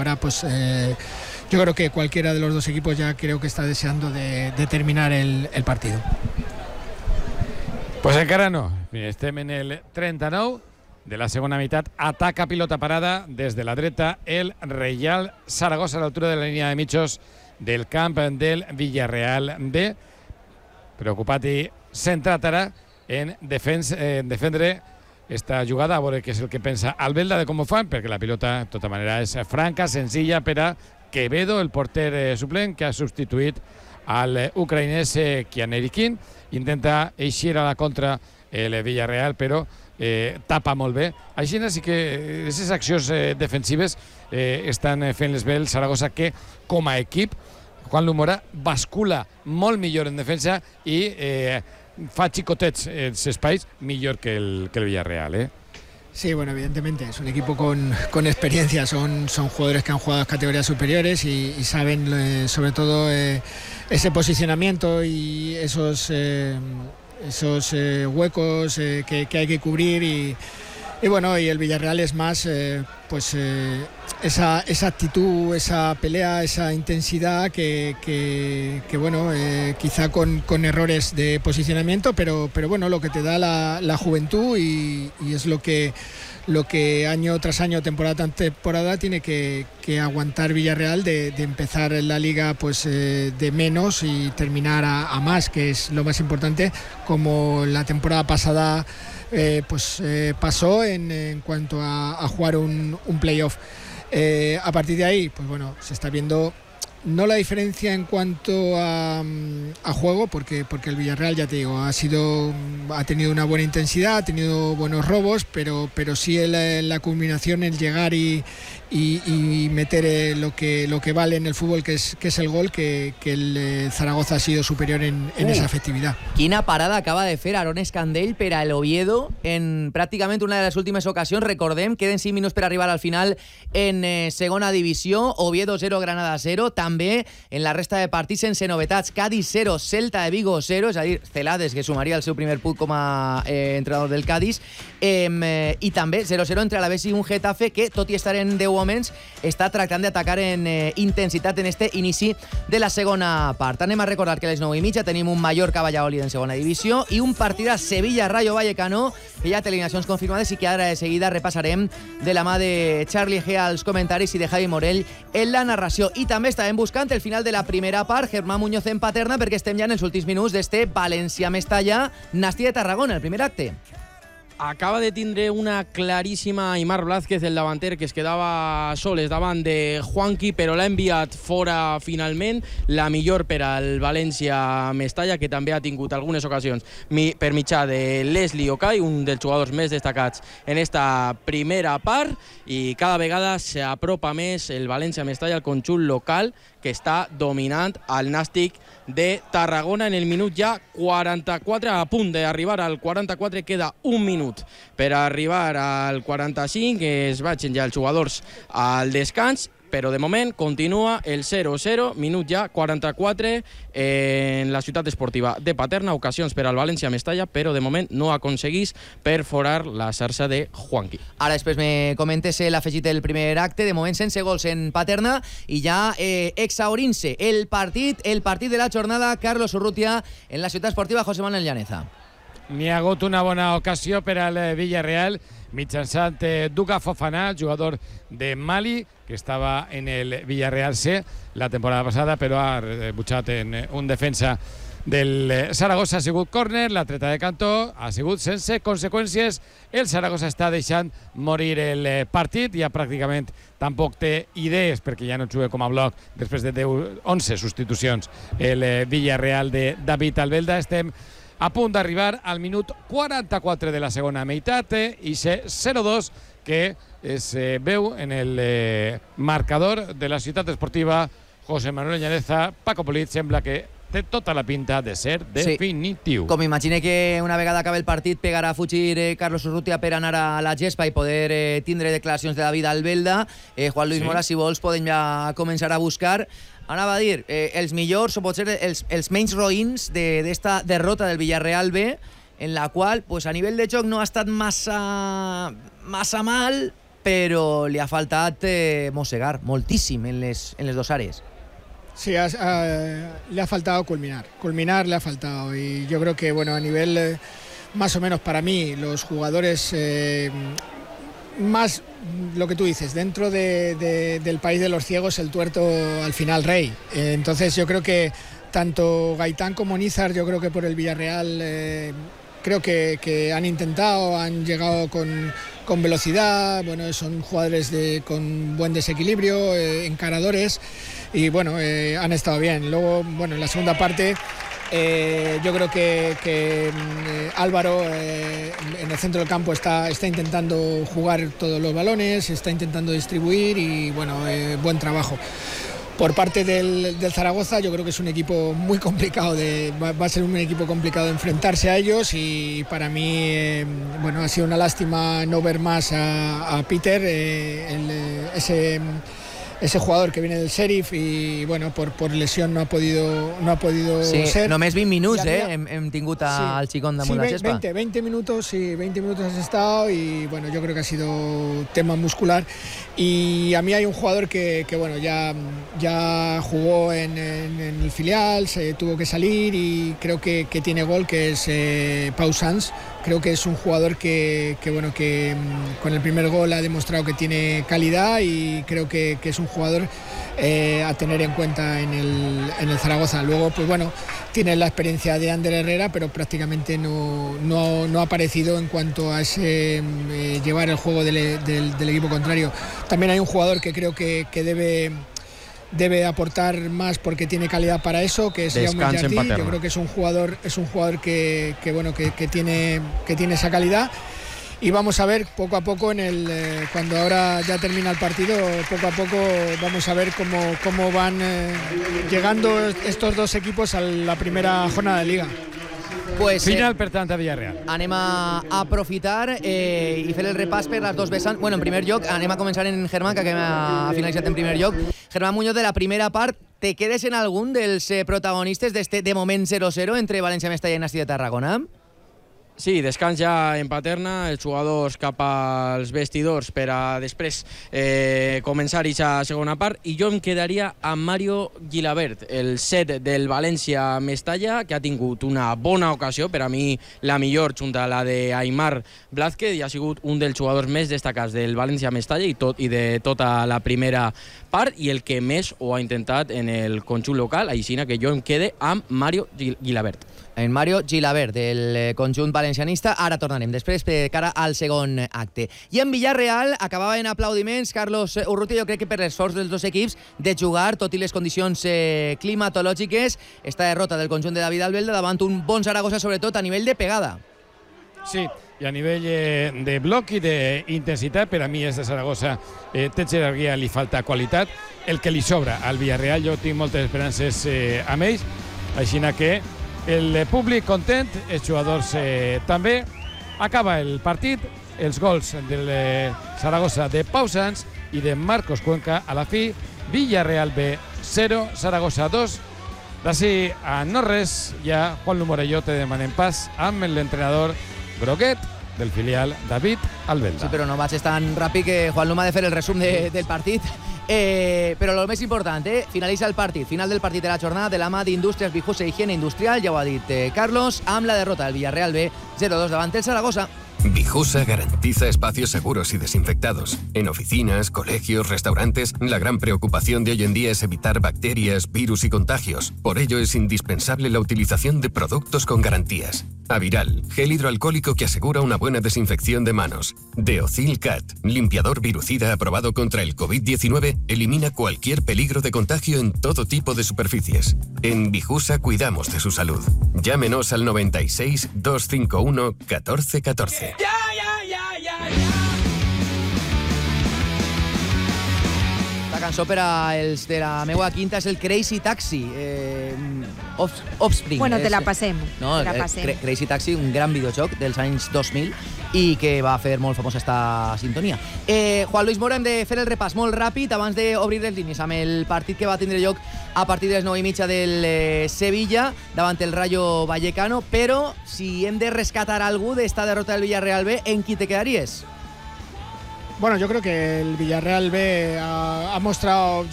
ahora pues yo creo que cualquiera de los dos equipos ya creo que está deseando de terminar el partido. Pues encara no. Estem en el 39 de la segona meitat. Ataca pilota parada des de la dreta el Reial Saragossa a l'altura de la línia de mitjos del camp del Villarreal B. Preocupat i centrat ara en defendre esta jugada, a veure què és el que pensa Albelda de com ho fan, perquè la pilota de tota manera és franca, senzilla per a Quevedo, el porter suplent que ha substituït al ucraïnès Kian Erikin. Intenta eixir a la contra el Villarreal, però tapa molt bé. Així sí que aquestes accions defensives estan fent-les bé el Saragossa, que com a equip Juan Lumora bascula molt millor en defensa i fa xicotets els espais millor que el Villarreal, Sí, bueno, evidentemente es un equipo con experiencia, son jugadores que han jugado en categorías superiores y saben sobre todo ese posicionamiento y esos huecos que hay que cubrir y bueno, y el Villarreal es más esa actitud, esa pelea, esa intensidad que bueno, quizá con errores de posicionamiento, pero bueno, lo que te da la juventud y es lo que año tras año, temporada tras temporada tiene que aguantar Villarreal de empezar en la liga pues de menos y terminar a más, que es lo más importante, como la temporada pasada pasó en cuanto a jugar un playoff. A partir de ahí, pues bueno, se está viendo no la diferencia en cuanto a juego, porque el Villarreal, ya te digo, ha tenido una buena intensidad, ha tenido buenos robos, pero sí la culminación, el llegar y meter lo que vale en el fútbol, que es el gol, que el Zaragoza ha sido superior en esa efectividad. Quina parada acaba de fer Aaron Escandell per a l'Oviedo en pràcticament una de les últimes ocasions. Recordem, queden 5 minuts per arribar al final en segona divisió. Oviedo 0, Granada 0. També en la resta de partits sense novetats. Cádiz 0, Celta de Vigo 0, és a dir, Celades, que sumaria el seu primer punt com a entrenador del Cádiz, i també 0-0 entre l'Alavés i un Getafe que, tot i estar en 10 moments, està tractant d'atacar en intensitat en este inici de la segona part. Anem a recordar que a les 9:30 tenim un Mallorca-Valladolid en segona divisió i un partit a Sevilla-Rayo Vallecano, que ja té alineacions confirmades i que ara de seguida repassarem de la mà de Charlie G als comentaris i de Javi Morell en la narració. I també estàvem buscant el final de la primera part, Germán Muñoz en Paterna, perquè estem ja en els últims minuts d'este València-Mestalla, Nasti de Tarragona, el primer acte. Acaba de tindre una claríssima Aimar Blázquez, el davanter, que es quedava soles davant de Juanqui, però l'ha enviat fora finalment. La millor per al València-Mestalla, que també ha tingut algunes ocasions per mitjà de Leslie Okai, un dels jugadors més destacats en esta primera part, i cada vegada s'apropa més el València-Mestalla al conjunt local, que està dominant al Nàstic de Tarragona en el minut ja 44, a punt d'arribar al 44, queda un minut per arribar al 45, que es vagin ja els jugadors al descans, però de moment continua el 0-0, minut ja 44 en la ciutat esportiva de Paterna. Ocasions per al València-Mestalla, però de moment no aconseguís perforar la xarxa de Juanqui. Ara després me comentes l'afegit del primer acte, de moment sense gols en Paterna, i ja exhaurint-se el partit de la jornada. Carlos Urrutia en la ciutat esportiva José Manuel Llaneza. N'hi ha hagut una bona ocasió per al Villarreal mitjançant Duga Fofana, jugador de Mali, que estava en el Villarreal C la temporada passada, però ha rebutjat en un defensa del Saragossa. Ha sigut córner, la treta de cantó ha sigut sense conseqüències. El Saragossa està deixant morir el partit, ja pràcticament tampoc té idees, perquè ja no juga com a bloc després de 11 substitucions el Villarreal de David Albelda. Estem a punt d'arribar al minut 44 de la segona meitat i 0-2 que es veu en el marcador de la ciutat esportiva José Manuel Llaneza. Paco Polit sembla que té tota la pinta de ser definitiu. Sí. Com imagine que una vegada acabi el partit pegarà a fugir Carlos Urrutia per anar a la gespa i poder tindre declaracions de David Albelda. Juan Luis Mora, si vols, podem ja començar a buscar. Anava a dir, els millors o potser els menys roïns d'esta derrota del Villarreal B, en la qual pues, a nivell de joc no ha estat massa mal, però li ha faltat mossegar moltíssim en les dos àrees. Sí, le ha faltado culminar le ha faltado, y yo creo que bueno, a nivel más o menos para mí los jugadores más lo que tú dices, dentro del país de los ciegos el tuerto al final rey, entonces yo creo que tanto Gaitán como Nízar, yo creo que por el Villarreal creo que han intentado, han llegado con velocidad, bueno, son jugadores con buen desequilibrio, encaradores, y bueno, han estado bien. Luego, bueno, en la segunda parte yo creo que Álvaro en el centro del campo está intentando jugar todos los balones, está intentando distribuir y bueno, buen trabajo. Por parte del Zaragoza, yo creo que es un equipo muy complicado, va a ser un equipo complicado de enfrentarse a ellos, y para mí bueno, ha sido una lástima no ver más a Peter, ese jugador que viene del Sheriff, y bueno, por lesión no ha podido sí, ser. Només 20 minuts hem tingut al xicón damunt la gespa. 20 minutos, sí, 20 minutos has estado, y bueno, yo creo que ha sido tema muscular. Y a mí hay un jugador que bueno, ya jugó en el filial, se tuvo que salir, y creo que tiene gol, que es Pau Sanz. Creo que es un jugador que con el primer gol ha demostrado que tiene calidad, y creo que es un jugador a tener en cuenta en el Zaragoza. Luego, pues bueno, tiene la experiencia de Ander Herrera, pero prácticamente no ha aparecido en cuanto a ese llevar el juego del equipo contrario. También hay un jugador que creo que debe aportar más porque tiene calidad para eso, que es Jaume Jardí. Yo creo que es un jugador que tiene esa calidad, y vamos a ver poco a poco cuando ahora ya termina el partido, poco a poco vamos a ver cómo van llegando estos dos equipos a la primera jornada de Liga. Pues, final, per tant, a Villarreal. Anem a aprofitar i fer el repàs per les dos vessants. Bueno, en primer lloc, anem a començar en Germán, que ha finalitzat en primer lloc. Germán Muñoz, de la primera part, ¿te quedes en algun dels protagonistes d'este, de moment, 0-0 entre València Mestalla i Nasti de Tarragona? Sí, descans ja en Paterna, els jugadors cap als vestidors per a després començar aquesta segona part, i jo em quedaria amb Mario Gilabert, el set del València Mestalla, que ha tingut una bona ocasió, per a mi la millor, junt a la d'Aimar Blázquez, i ha sigut un dels jugadors més destacats del València Mestalla i de tota la primera part, i el que més ho ha intentat en el conjunt local, així que jo em quede amb Mario Gilabert. En Mario Gilabert, del conjunt valencianista. Ara tornarem després per cara al segon acte. I en Villarreal acabaven aplaudiments, Carlos Urrutia, jo crec que per l'esforç dels dos equips de jugar, tot i les condicions climatològiques, esta derrota del conjunt de David Albelda davant un bon Zaragoza, sobretot a nivell de pegada. Sí, i a nivell de bloc i d'intensitat, per a mi és de Saragossa, té jerarquia, li falta qualitat. El que li sobra al Villarreal, jo tinc moltes esperances amb ells, així que el públic content, els jugadors també. Acaba el partit, els gols del Saragossa de Pau Sanz i de Marcos Cuenca. A la fi, Villarreal B 0, Saragossa 2. D'ací a no res, ja Juan Lumora i jo te demanem pas amb l'entrenador groguet del filial David Albelda. Sí, però no vaig tan ràpid, que Juan Luma ha de fer el resum del partit. Però el més important, finalitza el partit, final del partit de la jornada de la mà d'Indústries Vijusa i Higiene Industrial, ja ho ha dit Carlos, amb la derrota del Villarreal B 0-2 davant el Zaragoza. Vijusa garantiza espacios seguros y desinfectados. En oficinas, colegios, restaurantes, la gran preocupación de hoy en día es evitar bacterias, virus y contagios. Por ello es indispensable la utilización de productos con garantías. Aviral, gel hidroalcohólico que asegura una buena desinfección de manos. Deocil Cat, limpiador virucida aprobado contra el COVID-19, elimina cualquier peligro de contagio en todo tipo de superficies. En Vijusa cuidamos de su salud. Llámenos al 96 251 1414. La cançó per als de la meua quinta és el Crazy Taxi, Offspring. Bueno, te la passem. No, te la passem. Crazy Taxi, un gran videojoc dels anys 2000 i que va fer molt famosa esta sintonia. Juan Luis Mora, hem de fer el repàs molt ràpid abans d'obrir les línies amb el partit que va tindre lloc a partir de les 9:30 del Sevilla davant el Rayo Vallecano, però si hem de rescatar algú d'esta derrota del Villarreal B, en qui te quedaries? Bueno, yo creo que el Villarreal B ha mostrado,